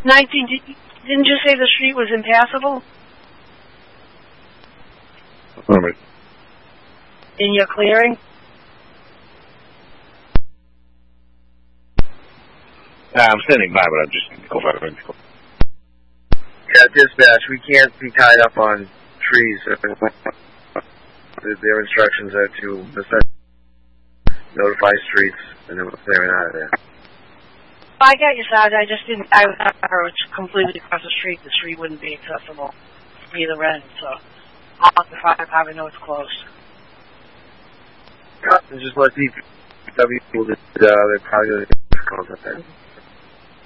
19, didn't you say the street was impassable? All right. In your clearing? I'm standing by, but I'm just go for it. Yeah, dispatch, we can't be tied up on trees. Their instructions are to notify streets, and then we're clearing out of there. I got you, Sarge. I just didn't. I was it's completely across the street. The street wouldn't be accessible either end, so I'll have the fire department know it's closed. And just let DPW, they're probably going to get calls up there.